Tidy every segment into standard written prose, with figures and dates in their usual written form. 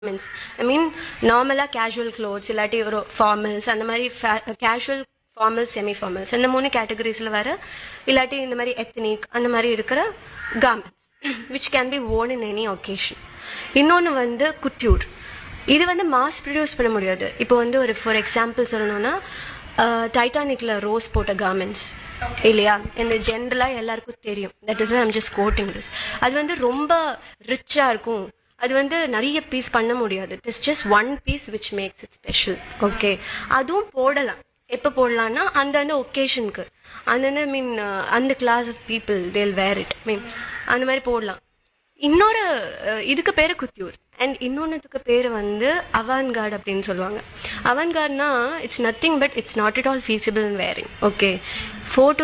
Means I மீன் நார்மலாக casual clothes இல்லாட்டி ஒரு ஃபார்மல்ஸ் அந்த மாதிரி கேஷுவல் ஃபார்மல்ஸ் செமி ஃபார்மல்ஸ் இந்த 3 கேட்டகரிஸில் வர இல்லாட்டி இந்த மாதிரி எத்னிக் அந்த மாதிரி இருக்கிற garments which can be worn in any occasion. இன்னொன்று வந்து குட்யூர். இது வந்து மாஸ் ப்ரொடியூஸ் பண்ண முடியாது. இப்போ வந்து ஒரு ஃபார் எக்ஸாம்பிள் சொல்லணும்னா டைட்டானிக்ல ரோஸ் போட்ட garments இல்லையா, இந்த ஜென்ரலாக எல்லாருக்கும் தெரியும். That is I'm just coating this. அது வந்து ரொம்ப ரிச்சாக இருக்கும். அது வந்து நிறைய பீஸ் பண்ண முடியாது. It is just one piece which makes it special. Okay, அதுவும் போடலாம். எப்போ போடலான்னா அந்தந்த ஒகேஷனுக்கு அந்தந்த மீன் அந்த கிளாஸ் ஆஃப் பீப்புள் தேல் வேர் இட் மீன் அந்த மாதிரி போடலாம். இன்னொரு இதுக்கு பேர் குத்தியூர் அண்ட் இன்னொன்றுத்துக்கு பேர் வந்து அவான்கார்டு அப்படின்னு சொல்லுவாங்க. அவான்கார்ட்னா it's nothing but it's not it all feasible in wearing. Okay, photo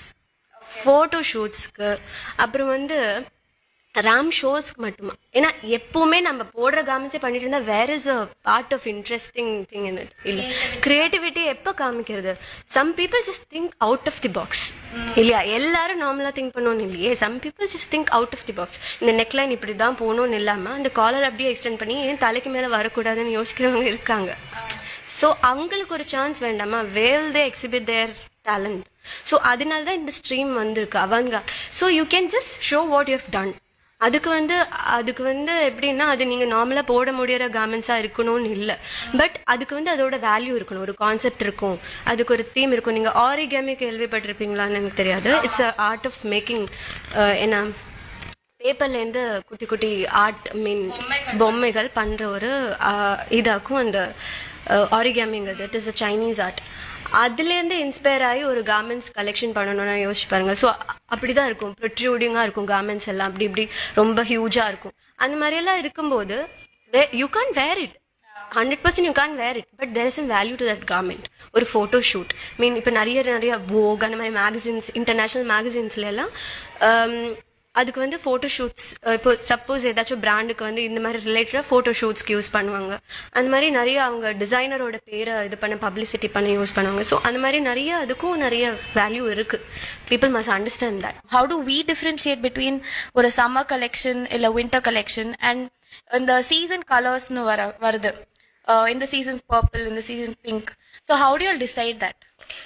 ஷூட்ஸ்க்கு அப்புறம் வந்து ரேம் ஷோஸ்க்கு மட்டுமா. ஏன்னா எப்பவுமே நம்ம போடுற காமிச்சே பண்ணிட்டு இருந்தா where is a part of interesting thing in it. இல்ல கிரியேட்டிவிட்டி எப்போ காமிக்கிறது? Some people just think out of the box இல்லையா. எல்லாரும் நார்மலா திங்க் பண்ணணும் இல்லையே. Some people just think out of the box. இந்த நெக்லைன் இப்படி தான் போகணும்னு இல்லாம அந்த காலர் அப்படியே எக்ஸ்டெண்ட் பண்ணி ஏன் தலைக்கு மேல வரக்கூடாதுன்னு யோசிக்கிறவங்க இருக்காங்க. ஸோ அவங்களுக்கு ஒரு சான்ஸ் வேண்டாமா? வேல் தே எக்ஸிபிட் தேர் டேலண்ட். ஸோ அதனால தான் இந்த ஸ்ட்ரீம் வந்திருக்கு அவங்க. So you can just show what you have done. அதுக்கு வந்து எப்படின்னா அது நீங்கள் நார்மலாக போட முடியிற கார்மெண்ட்ஸாக இருக்கணும்னு இல்லை. பட் அதுக்கு வந்து அதோட வேல்யூ இருக்கணும், ஒரு கான்செப்ட் இருக்கும், அதுக்கு ஒரு தீம் இருக்கும். நீங்கள் ஆரிகேமி கேள்விப்பட்டிருப்பீங்களான்னு எனக்கு தெரியாது. It's a art of making என்ன பேப்பர்லேருந்து குட்டி குட்டி ஆர்ட் மீன் பொம்மைகள் பண்ணுற ஒரு இதாக்கும் அந்த ஆரிகேமிங்கிறது. It is a Chinese art. அதுலேருந்து இன்ஸ்பயர் ஆகி ஒரு கார்மெண்ட்ஸ் கலெக்ஷன் பண்ணணும்னா யோசிச்சு பாருங்க. ஸோ அப்படிதான் இருக்கும், ப்ரொட்ரூடிங்காக இருக்கும் கார்மெண்ட்ஸ் எல்லாம், அப்படி இப்படி ரொம்ப ஹியூஜாக இருக்கும். அந்த மாதிரியெல்லாம் இருக்கும்போது you Khan where it 100%. You Khan where it but there is a value to that garment. ஒரு ஃபோட்டோ ஷூட் மீன் இப்போ நிறைய வோக் அந்த மாதிரி மேகசின்ஸ், இன்டர்நேஷ்னல் மேகசின்ஸ்ல எல்லாம் அதுக்கு வந்து ஃபோட்டோ ஷூட்ஸ், இப்போ சப்போஸ் ஏதாச்சும் பிராண்டுக்கு வந்து இந்த மாதிரி ரிலேட்டடாக ஃபோட்டோ ஷூட்ஸ்க்கு யூஸ் பண்ணுவாங்க. அந்த மாதிரி நிறைய அவங்க டிசைனரோட பேரை இது பண்ண பப்ளிசிட்டி பண்ண யூஸ் பண்ணுவாங்க. ஸோ அந்த மாதிரி நிறைய அதுக்கும் நிறைய வேல்யூ இருக்கு. People must understand that. How do we differentiate between ஒரு summer collection இல்ல winter collection and இந்த season colorsனு வருது, in the season purple, in the season pink? So how do you all decide that?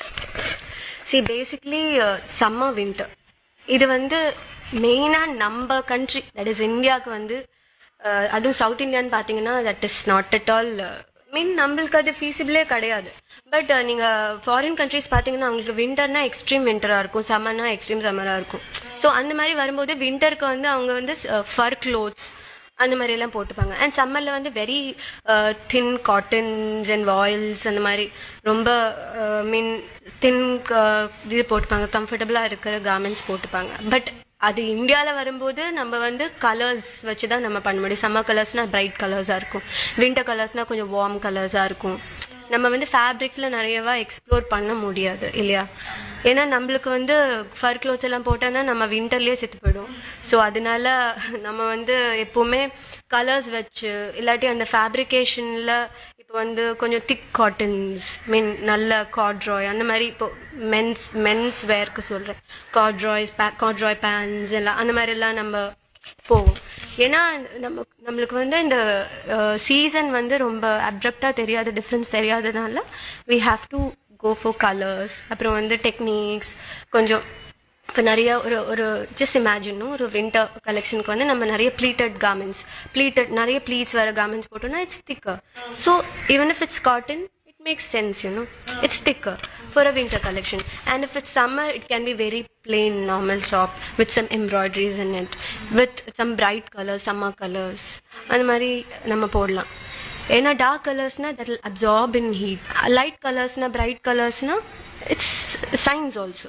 See, basically summer winter இது வந்து மெயினாக நம்ம country that is இந்தியாவுக்கு வந்து அதுவும் சவுத் இந்தியான்னு பார்த்தீங்கன்னா that is not at all மீன் நம்மளுக்கு அது ஃபீஸிபிளே கிடையாது. பட் நீங்கள் ஃபாரின் கண்ட்ரிஸ் பார்த்தீங்கன்னா அவங்களுக்கு விண்டர்னா எக்ஸ்ட்ரீம் விண்டராக இருக்கும், சம்மர்னா எக்ஸ்ட்ரீம் சம்மராக இருக்கும். ஸோ அந்த மாதிரி வரும்போது விண்டருக்கு வந்து அவங்க வந்து ஃபர் க்ளோத்ஸ் அந்த மாதிரி எல்லாம் போட்டுப்பாங்க. அண்ட் சம்மரில் வந்து வெரி தின் காட்டன்ஸ் அண்ட் வாயில்ஸ் அந்த மாதிரி ரொம்ப மீன் தின் இது போட்டுப்பாங்க, கம்ஃபர்டபுளாக இருக்கிற கார்மெண்ட்ஸ் போட்டுப்பாங்க. பட் அது இந்தியாவில் வரும்போது நம்ம வந்து கலர்ஸ் வச்சு தான் நம்ம பண்ண முடியும். சம்மர் கலர்ஸ்னால் பிரைட் கலர்ஸாக இருக்கும், வின்டர் கலர்ஸ்னால் கொஞ்சம் வார்ம் கலர்ஸாக இருக்கும். நம்ம வந்து ஃபேப்ரிக்ஸில் நிறையவா எக்ஸ்ப்ளோர் பண்ண முடியாது இல்லையா. ஏன்னா நம்மளுக்கு வந்து ஃபர் க்ளோத்ஸ் எல்லாம் போட்டோன்னா நம்ம வின்டர்லேயே செத்து போயிடும். ஸோ அதனால நம்ம வந்து எப்போவுமே கலர்ஸ் வச்சு இல்லாட்டி அந்த ஃபேப்ரிகேஷனில் இப்போ வந்து கொஞ்சம் திக் காட்டன்ஸ் மீன் நல்ல காட்ராய் அந்த மாதிரி இப்போ மென்ஸ் வேர்க்கு சொல்கிறேன், காட்ராய் பேண்ட்ஸ் எல்லாம் அந்த மாதிரிலாம் நம்ம போகும். ஏன்னா நம்மளுக்கு வந்து இந்த சீசன் வந்து ரொம்ப அப்ரப்டாக தெரியாது, டிஃப்ரென்ஸ் தெரியாததுனால we have to go for colours. அப்புறம் வந்து டெக்னிக்ஸ் கொஞ்சம் இப்போ நிறைய ஒரு ஜஸ்ட் இமேஜினும் ஒரு வின்டர் கலெக்ஷனுக்கு வந்து நம்ம நிறைய ப்ளீட்டட் நிறைய ப்ளீட்ஸ் வர கார்மெண்ட்ஸ் போட்டோம்னா இட்ஸ் திக்கர். So even if it's cotton it makes sense, it's thicker for a winter collection. And if it's summer, it can be very plain normal top with some embroideries in it, with some bright colors, summer colors and mari nama podlam. Ena dark colors na that will absorb in heat, light colors na bright colors na it's signs also.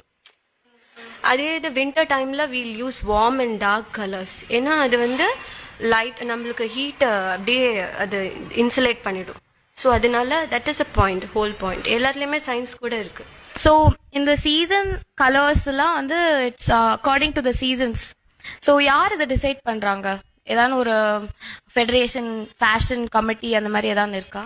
அதே இது winter டைம்ல we'll use warm and dark colors. ஏன்னா அது வந்து light நம்மளுக்கு ஹீட்டை அப்படியே அது இன்சுலேட் பண்ணிடும். ஸோ அதனால that is a point, whole point. எல்லாத்துலேயுமே சயின்ஸ் கூட இருக்கு. ஸோ இந்த சீசன் கலர்ஸ்லாம் வந்து it's according to the seasons. So யார் இதை டிசைட் பண்ணுறாங்க? ஏதாவது ஒரு ஃபெடரேஷன், ஃபேஷன் கமிட்டி அந்த மாதிரி ஏதாவது இருக்கா?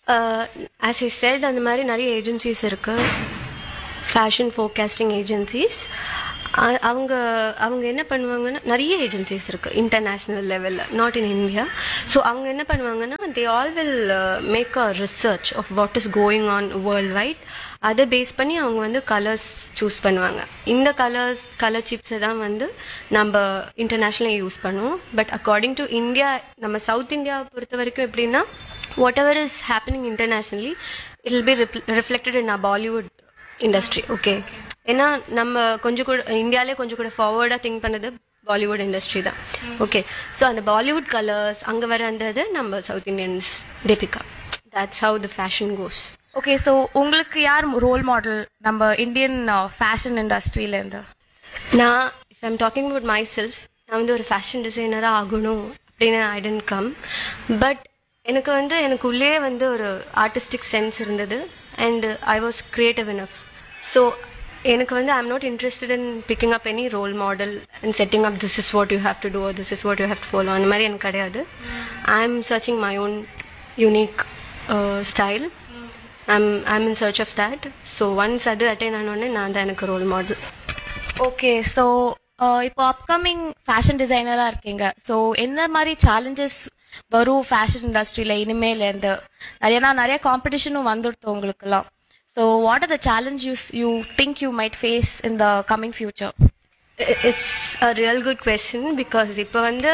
ஆஸ் ஐ செட் அந்த மாதிரி நிறைய ஏஜென்சிஸ் இருக்கு, ஃபேஷன் ஃபோர்காஸ்டிங் ஏஜென்சிஸ். அவங்க அவங்க என்ன பண்ணுவாங்கன்னா, நிறைய ஏஜென்சிஸ் இருக்கு இன்டர்நேஷ்னல் லெவலில், நாட் இன் இந்தியா. ஸோ அவங்க என்ன பண்ணுவாங்கன்னா, they all will make a research of what is going on world wide. அதை பேஸ் பண்ணி அவங்க வந்து கலர்ஸ் சூஸ் பண்ணுவாங்க. இந்த கலர் சிப்ஸை தான் வந்து நம்ம இன்டர்நேஷ்னலாக யூஸ் பண்ணுவோம். பட் அக்கார்டிங் டு இந்தியா, நம்ம சவுத் இந்தியாவை பொறுத்த வரைக்கும் எப்படின்னா, what ever is happening internationally it will be reflected in a Bollywood industry. Okay, ஏன்னா நம்ம கொஞ்சம் கூட இந்தியாவிலே கொஞ்சம் கூட ஃபார்வர்டாக திங்க் பண்ணது பாலிவுட் இண்டஸ்ட்ரி தான். ஓகே, ஸோ அந்த பாலிவுட் கலர்ஸ் அங்கே வர அந்த இது நம்ம south Indians டெபிகா. That's how the fashion cos. Okay, so உங்களுக்கு யார் ரோல் மாடல் நம்ம இந்தியன் ஃபேஷன் இண்டஸ்ட்ரியிலேருந்து? நான் if I'm talking about my self, நான் வந்து ஒரு ஃபேஷன் டிசைனராக ஆகணும் அப்படின்னு ஐ டென்ட் கம். பட் எனக்கு வந்து எனக்குள்ளே வந்து ஒரு ஆர்டிஸ்டிக் சென்ஸ் இருந்தது and I was creative enough. So எனக்கு வந்து I am not interested in picking up any role model and setting up this is what you have to two, this is what you have to follow. அந்த மாதிரி எனக்கு கிடையாது. I am searching my own unique style. I'm in search of that. So once அது attain ஆனோடனே நான் தான் எனக்கு role model. Okay, so இப்போ அப்கமிங் ஃபேஷன் டிசைனராக இருக்கீங்க. ஸோ என்ன மாதிரி சேலஞ்சஸ் வரும் ஃபேஷன் இண்டஸ்ட்ரியில் இனிமேலேருந்து? நிறைய காம்படிஷனும் வந்துடுது உங்களுக்குலாம். So what are the challenges you think you might face in the coming future? It's a real good question. Because இப்போ வந்து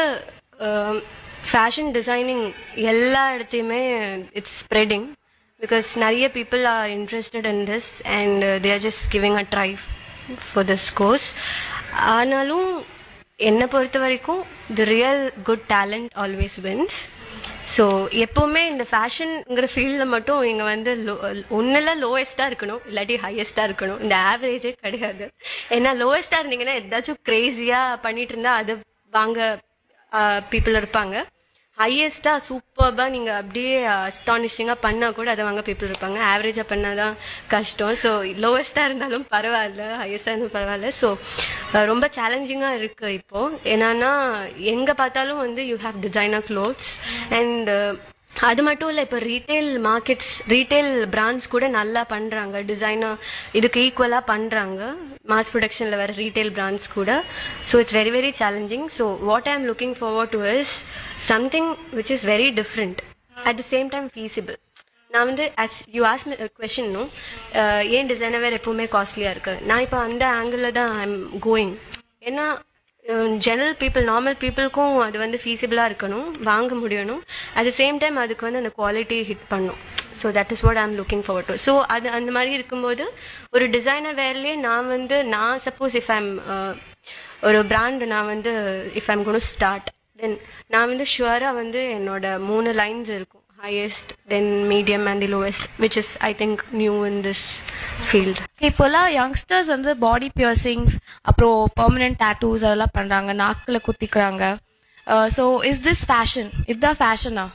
ஃபேஷன் டிசைனிங் எல்லா இடத்தையுமே இட்ஸ் ஸ்ப்ரெடிங். பிகாஸ் நிறைய people are interested in this and they are just giving a try for this course. ஆனாலும் என்னை பொறுத்த வரைக்கும் the real good talent always wins. So எப்போவுமே இந்த ஃபேஷனுங்கிற ஃபீல்டில் மட்டும் இங்கே வந்து ஒன்றில் லோவஸ்ட்டாக இருக்கணும், இல்லாட்டி ஹையஸ்ட்டாக இருக்கணும். இந்த ஆவரேஜே கிடையாது. ஏன்னா லோவஸ்ட்டாக இருந்தீங்கன்னா ஏதாச்சும் க்ரேஸியாக பண்ணிட்டு இருந்தால் அது வாங்க பீப்புள் இருப்பாங்க. ஹையஸ்ட்டாக சூப்பர்பாக நீங்கள் அப்படியே அஸ்டானிஷிங்காக பண்ணால் கூட அதை வாங்க பீப்புள் இருப்பாங்க. ஆவரேஜாக பண்ணால் தான் கஷ்டம். ஸோ லோவஸ்ட்டாக இருந்தாலும் பரவாயில்ல, ஹையஸ்ட்டாக இருந்தாலும் பரவாயில்ல. ஸோ ரொம்ப சேலஞ்சிங்காக இருக்குது இப்போது. என்னன்னா எங்கே பார்த்தாலும் வந்து you have designer clothes and அது மட்டும் இல்லை, இப்போ ரீட்டைல் மார்க்கெட்ஸ், ரீட்டைல் பிராண்ட்ஸ் கூட நல்லா பண்ணுறாங்க, டிசைனர் இதுக்கு ஈக்குவலாக பண்ணுறாங்க, மாஸ் ப்ரொடக்ஷனில் வர ரீட்டைல் பிராண்ட்ஸ் கூட. So it's very very challenging. So what I am looking forward to is something which is very different at the same time feasible. நான் வந்து யூ ஆஸ்க் மீ கொஷின், ஏன் designer வேறு எப்பவுமே காஸ்ட்லியாக இருக்குது? நான் இப்போ அந்த ஆங்கிளில் தான் ஐ எம் கோயிங். ஏன்னா ஜெனரல் பீப்புள், நார்மல் பீப்புளுக்கும் அது வந்து ஃபீஸிபிளாக இருக்கணும், வாங்க முடியணும். அட் த சேம் டைம் அதுக்கு வந்து அந்த குவாலிட்டி ஹிட் பண்ணும். So that is what I am looking forward to. So அது அந்த மாதிரி இருக்கும்போது ஒரு டிசைனர் வேர்லேயே நான் சப்போஸ் இஃப் ஐம் ஒரு பிராண்ட், நான் வந்து இஃப் ஐம் கோன் ஸ்டார்ட், தென் நான் வந்து ஷுவராக வந்து என்னோட 3 லைன்ஸ் இருக்கும், highest, then medium and the lowest, which is I think new in this field. இப்போலாம் யங்ஸ்டர்ஸ் வந்து பாடி பியர்சிங்ஸ், அப்புறம் பெர்மனன்ட் டாட்டூஸ் அதெல்லாம் பண்றாங்க, நாக்குல குத்திக்கிறாங்க. So is this fashion? இதுதான் ஃபேஷனா?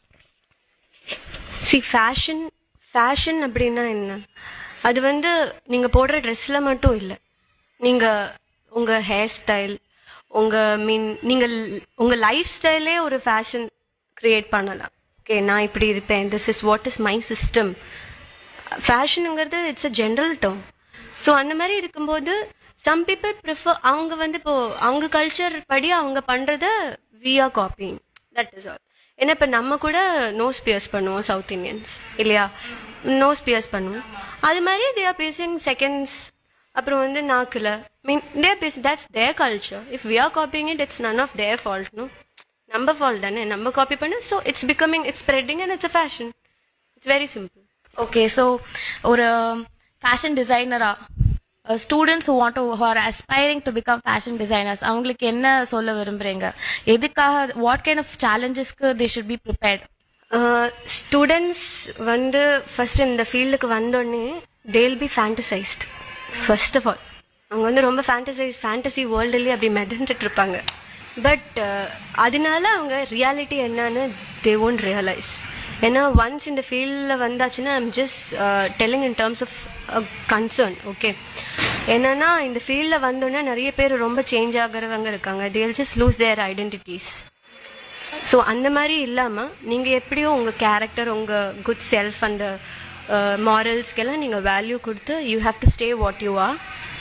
சி ஃபேஷன் அப்படின்னா என்ன? அது வந்து நீங்க போடுற ட்ரெஸ்ல மட்டும் இல்லை, நீங்க உங்க ஹேர் ஸ்டைல், நீங்க உங்க லைஃப் ஸ்டைலே ஒரு ஃபேஷன் கிரியேட் பண்ணலாம். ஓகே, நான் இப்படி இருப்பேன், this is what is my system. ஃபேஷனுங்கிறது it's a general term. So அந்த மாதிரி இருக்கும்போது சம் பீப்புள் ப்ரிஃபர், அவங்க வந்து இப்போ அவங்க கல்ச்சர் படி அவங்க பண்றத we are copying, that is all. ஏன்னா இப்போ நம்ம கூட நோஸ் பியர்ஸ் பண்ணுவோம் சவுத் இண்டியன்ஸ் இல்லையா, நோஸ் பியர்ஸ் பண்ணுவோம். அது மாதிரி தே ஆர் பியர்சிங் செகண்ட்ஸ், அப்புறம் வந்து நாக்கில் they are piercing, that's there culture. If we are copying it, it's none of their fault. No, நம்ம ஃபால்ட் தானே, நம்ம காப்பி பண்ண. So it's becoming, it's spreading and it's a fashion. It's very simple. Okay, so ஒரு fashion டிசைனரா students who are aspiring to become fashion designers, அவங்களுக்கு என்ன சொல்ல விரும்புறீங்க? எதுக்காக, what kind of சேலஞ்சஸ்க்கு they should be prepared? Students வந்து first இந்த ஃபீல்டுக்கு வந்தோடனே they will be fantasized. First of all அவங்க வந்து ரொம்ப ஃபேண்டசி வேர்ல்டுலேயே அப்படி மெதந்துட்டு இருப்பாங்க. பட் அதனால அவங்க ரியாலிட்டி என்னன்னு they won't realize. ஏன்னா ஒன்ஸ் இந்த ஃபீல்டில் வந்தாச்சுன்னா I'm just telling in terms of concern. Okay, என்னன்னா இந்த ஃபீல்டில் வந்தோன்னா நிறைய பேர் ரொம்ப சேஞ்ச் ஆகிறவங்க இருக்காங்க. they will just lose their identities. So அந்த மாதிரி இல்லாமல் நீங்கள் எப்படியோ உங்கள் கேரக்டர், உங்கள் குட் செல்ஃப், அந்த மாரல்ஸ்க்கெல்லாம் நீங்கள் வேல்யூ கொடுத்து you have to stay what you are.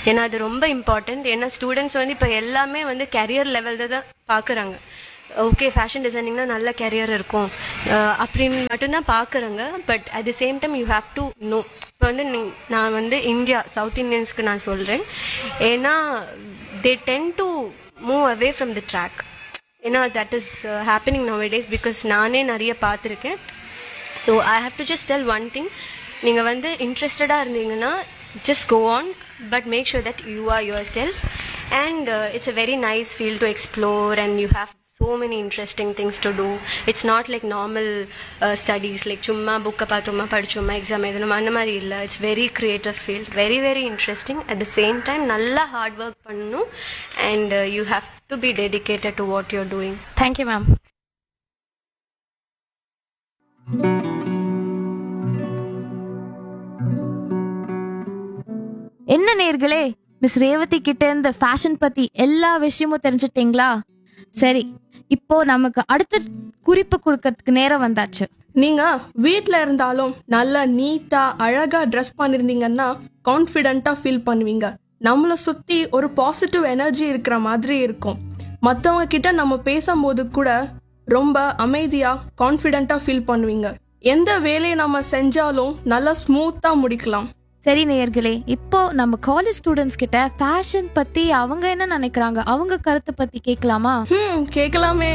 ஏன்னா அது ரொம்ப இம்பார்ட்டன்ட். ஏன்னா ஸ்டூடெண்ட்ஸ் வந்து இப்போ எல்லாமே வந்து கரியர் லெவலில் தான் பார்க்குறாங்க. ஓகே ஃபேஷன் டிசைனிங்னா நல்ல கரியர் இருக்கும் அப்படின்னு மட்டும்தான் பார்க்குறாங்க. But at the same time you have to know. இப்போ வந்து நான் வந்து இந்தியா சவுத் இந்தியன்ஸ்க்கு நான் சொல்கிறேன். ஏன்னா தே ten to move away from the track. ஏன்னா that is happening nowadays. Because நானே நிறைய பார்த்துருக்கேன். So I have to just tell one thing. நீங்கள் வந்து இன்ட்ரெஸ்டடாக இருந்தீங்கன்னா just go on, but make sure that you are yourself. And it's a very nice field to explore, and you have so many interesting things to do. It's not like normal studies, like chumma book pathuma padichumma exam edunum andha mari illa. It's very creative field, very very interesting. At the same time nalla hard work pannum, and you have to be dedicated to what you're doing. Thank you, ma'am. என்ன நேர்களே, miss Revathi கிட்ட இந்த fashion பத்தி எல்லா விஷயமும் தெரிஞ்சுட்டீங்களா? சரி, இப்போ நமக்கு அடுத்த குறிப்பு கொடுக்கறதுக்கு நேரம் வந்தாச்சு. நீங்க வீட்ல இருந்தாலும் நல்லா நீட்டா அழகா ட்ரெஸ் பண்ணிருந்தீங்கன்னா கான்ஃபிடென்ட்டா ஃபீல் பண்ணுவீங்க. நம்மளை சுத்தி ஒரு பாசிட்டிவ் எனர்ஜி இருக்கிற மாதிரி இருக்கும். மற்றவங்க கிட்ட நம்ம பேசும்போது கூட ரொம்ப அமைதியா கான்ஃபிடென்ட்டா ஃபீல் பண்ணுவீங்க. எந்த வேலையை நம்ம செஞ்சாலும் நல்லா ஸ்மூத்தா முடிக்கலாம். சரி நேயர்களே, இப்போ நம்ம காலேஜ் ஸ்டூடெண்ட்ஸ் கிட்ட ஃபேஷன் பத்தி அவங்க என்ன நினைக்கிறாங்க, அவங்க கருத்தை பத்தி கேட்கலாமா? கேட்கலாமே.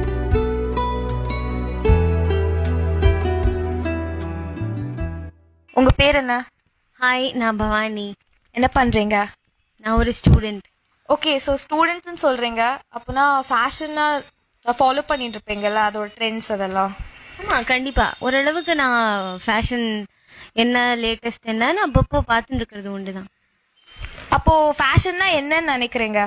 உங்க பேர் என்ன? ஹாய், நான் பவானி. என்ன பண்றீங்க? நான் ஒரு ஸ்டூடெண்ட். ஓகே, ஸோ ஸ்டூடெண்ட்னு சொல்றீங்க, அப்போனா ஃபேஷனா ஃபாலோ பண்ணிட்டு இருப்பீங்கல்ல, அதோட ட்ரெண்ட்ஸ் அதெல்லாம்? ஆமாம், கண்டிப்பாக. ஓரளவுக்கு நான் ஃபேஷன் என்ன லேட்டஸ்ட் என்ன நான் அப்பப்போ பார்த்துட்டு இருக்கிறது உண்டு தான். அப்போ ஃபேஷன்னா என்னன்னு நினைக்கிறீங்க?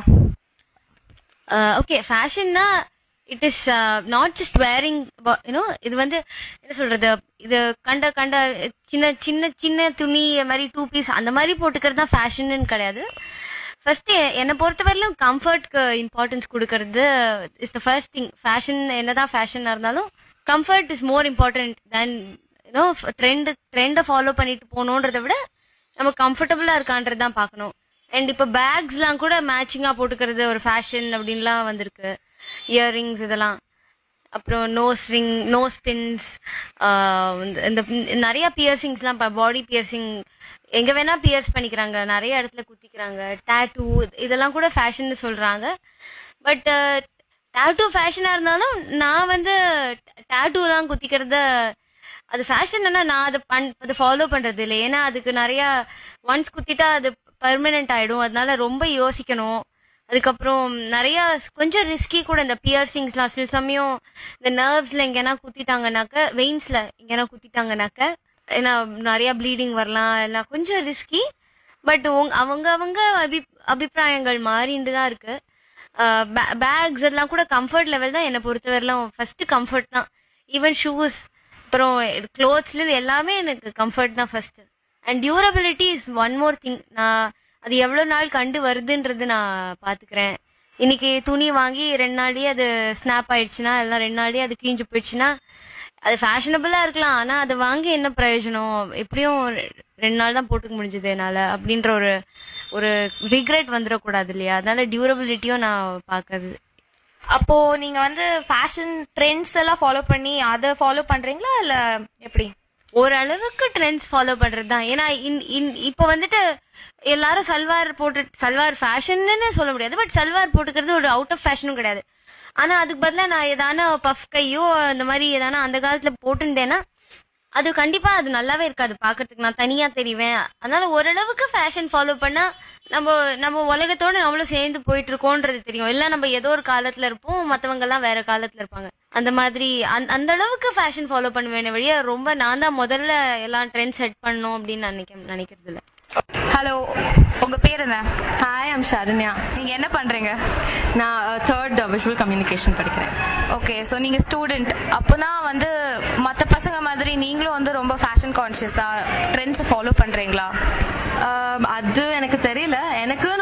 Okay, ஃபேஷன்னா it is not just wearing. இது வந்து என்ன சொல்றது, இது கண்ட கண்ட சின்ன சின்ன சின்ன துணி மாதிரி 2 பீஸ் அந்த மாதிரி போட்டுக்கிறது தான் ஃபேஷன்னு கிடையாது. ஃபர்ஸ்ட் என்னை பொறுத்தவரையிலும் கம்ஃபர்ட்க்கு இம்பார்ட்டன்ஸ் கொடுக்கறது is the first thing. Fashion என்னதான் ஃபேஷனாக இருந்தாலும் comfort is more important than ட்ரெண்டை follow பண்ணிட்டு போகணுன்றத விட நம்ம கம்ஃபர்டபுளா இருக்கான்றது தான் பார்க்கணும். அண்ட் இப்போ பேக்ஸ்லாம் கூட மேட்சிங்காக போட்டுக்கிறது ஒரு ஃபேஷன் அப்படின்லாம் வந்திருக்கு. இயர்ரிங்ஸ் இதெல்லாம், அப்புறம் நோஸ் பின்ஸ், இந்த நிறைய பியர்சிங்ஸ்லாம், இப்போ பாடி பியர்சிங் எங்கே வேணா பியர்ஸ் பண்ணிக்கிறாங்க, நிறைய இடத்துல குத்திக்கிறாங்க. டேட்டூ இதெல்லாம் கூட ஃபேஷன் சொல்றாங்க. பட் டேட்டூ ஃபேஷனாக இருந்தாலும் நான் வந்து டேட்டூலாம் குத்திக்கிறத அது ஃபேஷன். நான் அதை ஃபாலோ பண்றது இல்லை. ஏன்னா அதுக்கு நிறைய ஒன்ஸ் குத்திட்டா அது பர்மனெண்ட் ஆயிடும். அதனால ரொம்ப யோசிக்கணும். அதுக்கப்புறம் நிறைய கொஞ்சம் ரிஸ்கி கூட இந்த பியர்சிங்ஸ்லாம். சில சமயம் இந்த நர்வ்ஸ்ல எங்கன்னா குத்திட்டாங்கனாக்க, வெயின்ஸ்ல எங்கன்னா குத்திட்டாங்கனாக்க, ஏன்னா நிறைய ப்ளீடிங் வரலாம். எல்லாம் கொஞ்சம் ரிஸ்கி. பட் அவங்க அபிப்பிராயங்கள் மாறிட்டு தான் இருக்கு. பேக்ஸ் எல்லாம் கூட கம்ஃபர்ட் லெவல் தான். என்னை பொறுத்தவரையிலும் ஃபர்ஸ்ட் கம்ஃபர்ட் தான். ஈவன் ஷூஸ், அப்புறம் க்ளோத்ஸ்ல எல்லாமே எனக்கு கம்ஃபர்ட் தான் first. And durability is one more thing. நான் அது எவ்வளோ நாள் கண்டு வருதுன்றது நான் பார்த்துக்கிறேன். இன்னைக்கு துணி வாங்கி 2 நாள்லயே அது ஸ்னாப் ஆயிடுச்சுன்னா, எல்லாம் 2 நாள்லயே அது கிழிஞ்சு போயிடுச்சுன்னா அது ஃபேஷனபிளா இருக்கலாம். ஆனா அதை வாங்கி என்ன பிரயோஜனம்? எப்படியும் 2 நாள் தான் போட்டுக்க முடிஞ்சது என்னால அப்படின்ற ஒரு ரிக்ரெட் வந்துடக்கூடாது இல்லையா? அதனால டியூரபிலிட்டியும் நான் பார்க்கறது. அப்போ நீங்க வந்து ஃபேஷன் ட்ரெண்ட்ஸ் எல்லாம் ஃபாலோ பண்ணி அதை ஃபாலோ பண்றீங்களா இல்ல எப்படி? ஓரளவுக்கு ட்ரெண்ட்ஸ் ஃபாலோ பண்றது தான். ஏன்னா இப்போ வந்துட்டு எல்லாரும் சல்வார் ஃபேஷன்னு சொல்ல முடியாது. பட் சல்வார் போட்டுக்கிறது ஒரு அவுட் ஆஃப் ஃபேஷனும் கிடையாது. ஆனா அதுக்கு பதிலா நான் ஏதான பஃப் கையோ அந்த மாதிரி ஏதான அந்த காலத்துல போட்டுட்டேன்னா அது கண்டிப்பா அது நல்லாவே இருக்காது பாக்குறதுக்கு. நான் தனியா தெரிவேன். அதனால ஓரளவுக்கு ஃபேஷன் ஃபாலோ பண்ணா நம்ம உலகத்தோட நம்மளும் சேர்ந்து போயிட்டு இருக்கோன்றது தெரியும். எல்லாம் நம்ம ஏதோ ஒரு காலத்துல இருப்போம், மத்தவங்க எல்லாம் வேற காலத்துல இருப்பாங்க. அந்த மாதிரி அந்த அளவுக்கு ஃபேஷன் ஃபாலோ பண்ணுவேன் வழியா ரொம்ப நான் தான் முதல்ல எல்லாம் ட்ரெண்ட் செட் பண்ணணும் அப்படின்னு நினைக்கிறது இல்லை. ஹலோ, உங்க பேர் என்ன? Hi, I'm Sharanya. நீங்க என்ன பண்றீங்க? நான் 3rd விஷுவல் கம்யூனிகேஷன் படிக்கிறேன். ஓகே, ஸோ நீங்க ஸ்டூடெண்ட். அப்போனா வந்து மற்ற பசங்க மாதிரி நீங்களும் வந்து ரொம்ப ஃபேஷன் கான்ஷியஸா ட்ரெண்ட்ஸ் ஃபாலோ பண்றீங்களா? அது எனக்கு தெரியல. எனக்குன்னு ஒரு ஃபேஷன்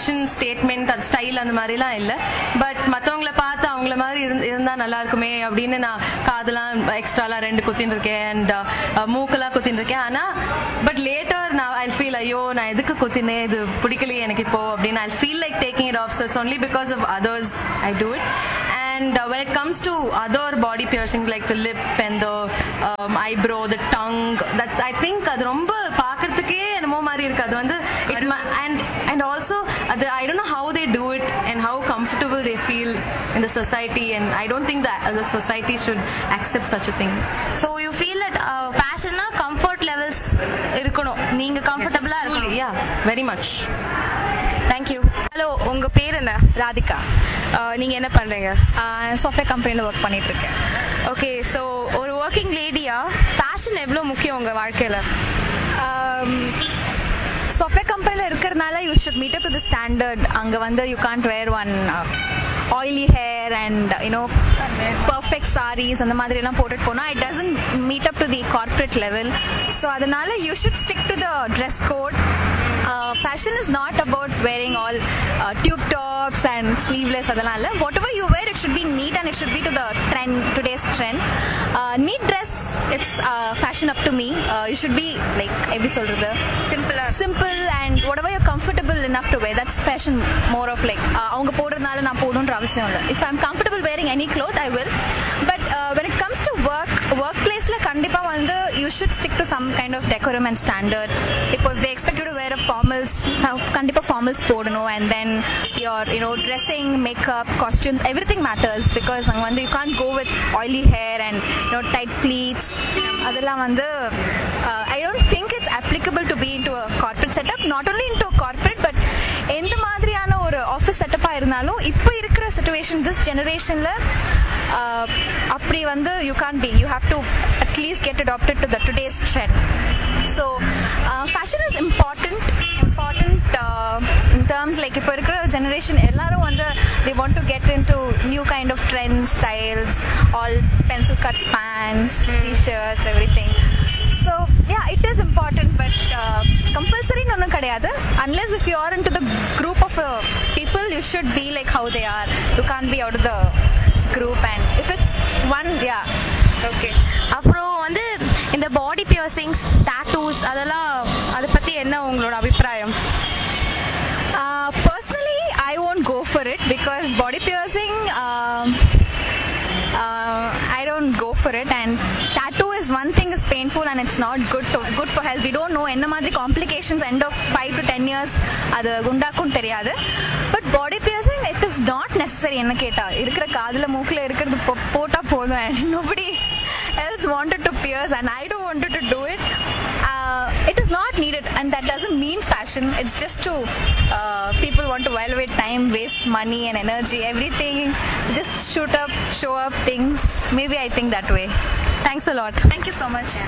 ஃபேஷன் ஸ்டேட்மெண்ட் அது ஸ்டைல் அந்த மாதிரிலாம் இல்லை. பட் மற்றவங்கள பார்த்து அவங்கள மாதிரி இருந்தா நல்லா இருக்குமே அப்படின்னு நான் காதெல்லாம் எக்ஸ்ட்ராலாம் 2 குத்தின்னு இருக்கேன் அண்ட் மூக்கெல்லாம் குத்தின்னு இருக்கேன். ஆனா பட் லேட்டர் நான் ஐ ஃபீல் ஐயோ நான் எதுக்கு குத்தினேன், இது பிடிக்கலையே எனக்கு இப்போ அப்படின்னு I feel like taking it of. So it's only because of others I do it. And when it comes to other body piercings like the lip and the eyebrow, the tongue, that's I think அது ரொம்ப பார்க்கிறதுக்கே என்னமோ மாதிரி இருக்கு. அது வந்து and also I don't know how they do it and how comfortable they feel in the society, and I don't think that the society should accept such a thing. So you feel that fashionனா comfort levels இருக்கணும், நீங்க கம்ஃபர்டபிளா இருக்கணும். Yeah, very much. Thank you. Hello, உங்க பேர் என்ன? ராதிகா. நீங்க என்ன பண்றீங்க? Software கம்பெனியில் ஒர்க் பண்ணிட்டு இருக்கேன். ஓகே, ஸோ ஒரு ஒர்க்கிங் லேடியா ஃபேஷன் எவ்வளோ முக்கியம் உங்க வாழ்க்கையில? சாஃப்ட்வேர் கம்பெனியில் இருக்கிறதுனால you should meet up to the standard. அங்கே வந்து you can't where one oily hair and you know perfect saris அந்த மாதிரி எல்லாம் போட்டுட்டு போனால் it doesn't meet up to the corporate level. So அதனால you should stick to the dress code. Fashion is not about wearing all tube tops and sleeveless அதெல்லாம் இல்ல. Whatever you wear, it should be neat and it should be to the trend, today's trend. Neat dress, it's fashion up to me. You should be like எப்படி சொல்றது, simple and whatever you're comfortable enough to wear, that's fashion. More of like அவங்க போடுறதுனால நான் போடணும்ன்ற அவசியம் இல்லை. If I'm comfortable wearing any cloth, I will. But when it comes to workplaceல கண்டிப்பா வந்து you should stick to some kind of decorum and standard. If they expect you to wear a formals, கண்டிப்பா formals போடணும். And then your dressing, makeup, costumes, everything matters because அங்க வந்து you can't go with oily hair and tight pleats. அதெல்லாம் வந்து I don't think it's applicable to be into a corporate setup. Not only into a corporate, but எந்த மாதிரியான ஒரு office செட்டப்பா இருந்தாலும் இப்போ இருக்கிற சிச்சுவேஷன் திஸ் ஜெனரேஷன்ல அப்படி வந்து you can't be. You have to at least get adopted to the today's trend. So fashion is important in terms like இப்போ இருக்கிற ஜெனரேஷன் எல்லாரும் வந்து they want to get into new kind of trends, styles, all pencil cut pants, t-shirts, everything. So yeah, it is important, but compulsory nonu kadiyadu. Unless if you are into the group of people, you should be like how they are. You can't be out of the group. And if it's one, yeah, okay. அப்புறம் வந்து இந்த பாடி piercings, tattoos அதெல்லாம் அதை பத்தி என்ன உங்களோட அபிப்பிராயம்? Personally, I won't go for it because body piercing, I don't go for it. And tattoo is one thing is painful and it's not good for health. We don't know என்ன மாதிரி complications end of 5 to 10 years அது குண்டாக்கும் தெரியாது. But body piercing, it is not necessary. என்ன கேட்டா இருக்கிற காதுல மூக்குல இருக்கிறது போட்டா போதும். And nobody else wanted to pierce and I don't wanted to do it. It is not needed and that doesn't mean fashion. It's just to people want to while away time, waste money and energy, everything, just show up things. Maybe I think that way. Thanks a lot. Thank you so much.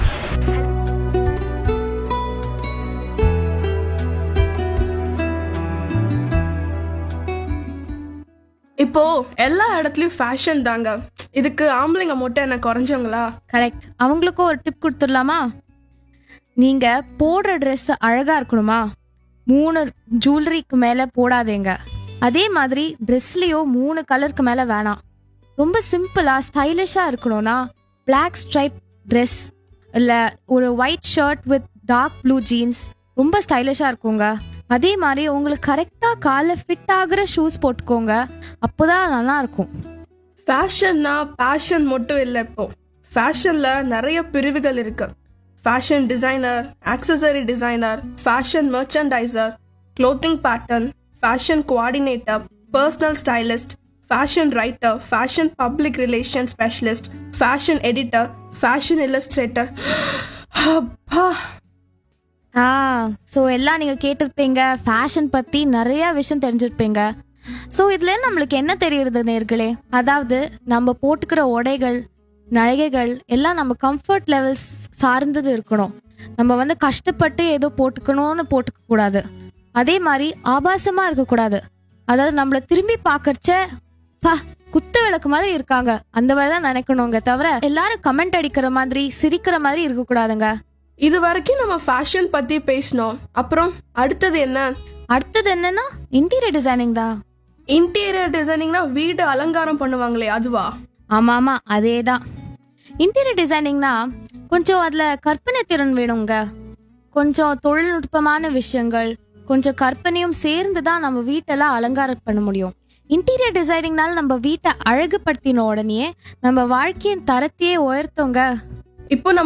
இப்போ எல்லா இடத்துலயும் fashion தாங்க. இதுக்கு ஆம்பளைங்க மட்டும் என்ன குறைஞ்சவங்களா? Correct. அவங்களுக்கும் ஒரு டிப் கொடுத்துடலாமா? நீங்க போடுற ட்ரெஸ் அழகா இருக்கணுமா, 3 ஜுவல்லரிக்கு மேல போடாதீங்க. அதே மாதிரி ட்ரெஸ்லயோ 3 கலருக்கு மேல வேணாம். ரொம்ப சிம்பிளா ஸ்டைலிஷா இருக்கணும்னா பிளாக் ஸ்ட்ரைப் ட்ரெஸ் இல்ல ஒரு white shirt with dark blue jeans ரொம்ப ஸ்டைலிஷா இருக்குங்க. அதே மாதிரி உங்களுக்கு கரெக்டா கால ஃபிட் ஆகுற ஷூஸ் போட்டுக்கோங்க, அப்போதான் நல்லா இருக்கும். ஃபேஷன்னா பேஷன் மட்டும் இல்லை. இப்போ ஃபேஷன்ல நிறைய பிரிவுகள் இருக்கு. Fashion designer, accessory designer, fashion merchandiser, clothing pattern, fashion coordinator, personal stylist, fashion writer, fashion public relation specialist, fashion editor, fashion illustrator. So எல்லாம் நீங்கள் கேட்டிருப்பீங்க, ஃபேஷன் பற்றி நிறைய விஷயம் தெரிஞ்சிருப்பீங்க. ஸோ இதுல நம்மளுக்கு என்ன தெரியுறது நேர்களே, அதாவது நம்ம போட்டுக்கிற உடைகள் நகைகள் எல்லாம் நம்ம கம்ஃபர்ட் லெவல்ஸ் சார்ந்தது இருக்கணும். நம்ம வந்து கஷ்டப்பட்டு ஏதோ போட்டுக்கணும்னு போட்டுக்க கூடாது. அதே மாதிரி ஆபாசமா இருக்கக்கூடாது. அதாவது நம்மளை திரும்பி பார்க்கறச்ச குத்து விளக்கு மாதிரி இருக்காங்க அந்த மாதிரி தான் நினைக்கணுங்க, தவிர எல்லாரும் கமெண்ட் அடிக்கிற மாதிரி சிரிக்கிற மாதிரி இருக்கக்கூடாதுங்க. இது வரைக்கும் நம்ம ஃபேஷன் பத்தி பேசினோம். அப்புறம் அடுத்தது என்ன? அடுத்தது என்னன்னா இன்டீரியர் டிசைனிங் தான். இன்டீரியர் டிசைனிங்னா வீடு அலங்காரம் பண்ணுவாங்களே அதுவா? ஆமா ஆமா அதே தான். இன்டீரியர் டிசைனிங்னா கொஞ்சம் அதுல கற்பனை திறன் வேணுங்க. கொஞ்சம் தொழில்நுட்பமான விஷயங்கள், கொஞ்சம் கற்பனையும் சேர்ந்து தான் நம்ம வீட்டெல்லாம் அலங்காரம் பண்ண முடியும். இன்டீரியர் டிசைனிங்னால நம்ம வீட்டை அழகுபடுத்தின உடனே நம்ம வாழ்க்கையின் தரத்தையே உயர்த்தோங்க. இப்போ